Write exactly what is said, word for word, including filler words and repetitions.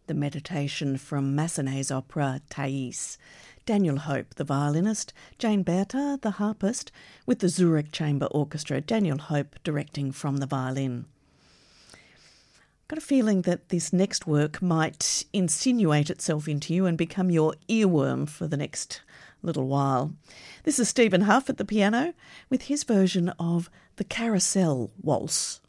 the meditation from Massenet's opera Thais. Daniel Hope, the violinist, Jane Berta, the harpist, with the Zurich Chamber Orchestra, Daniel Hope directing from the violin. I've got a feeling that this next work might insinuate itself into you and become your earworm for the next little while. This is Stephen Huff at the piano with his version of the Carousel Waltz.